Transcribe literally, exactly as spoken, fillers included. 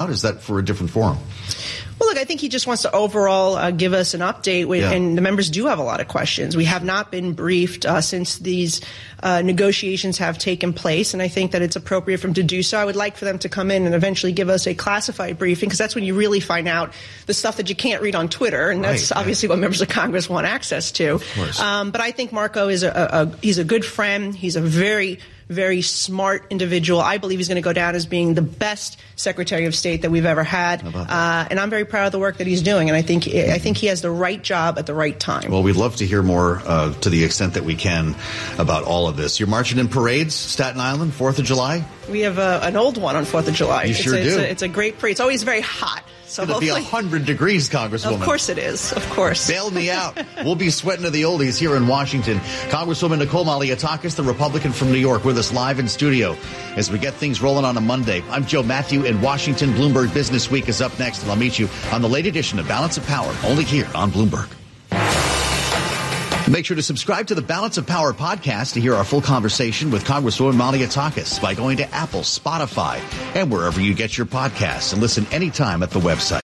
about? Is that for a different forum? Well, look, I think he just wants to overall uh, give us an update, with, yeah. and the members do have a lot of questions. We have not been briefed uh, since these uh, negotiations have taken place, and I think that it's appropriate for them to do so. I would like for them to come in and eventually give us a classified briefing, because that's when you really find out the stuff that you can't read on Twitter, and that's right, obviously yeah. what members of Congress want access to. Of course. Um, but I think Marco is a, a, a he's a good friend. He's a very very smart individual. I believe he's going to go down as being the best Secretary of State that we've ever had. Uh, and I'm very proud of the work that he's doing. And I think I think he has the right job at the right time. Well, we'd love to hear more uh, to the extent that we can about all of this. You're marching in parades, Staten Island, fourth of July? We have a, an old one on fourth of July. You it's sure a, do. It's a, it's a great parade. It's always very hot. So It'll be one hundred degrees, Congresswoman. Of course it is. Of course. Bail me out. We'll be sweating to the oldies here in Washington. Congresswoman Nicole Malliotakis, the Republican from New York, with us live in studio as we get things rolling on a Monday. I'm Joe Matthew in Washington. Bloomberg Business Week is up next, and I'll meet you on the late edition of Balance of Power, only here on Bloomberg. Make sure to subscribe to the Balance of Power podcast to hear our full conversation with Congresswoman Malliotakis by going to Apple, Spotify, and wherever you get your podcasts, and listen anytime at the website.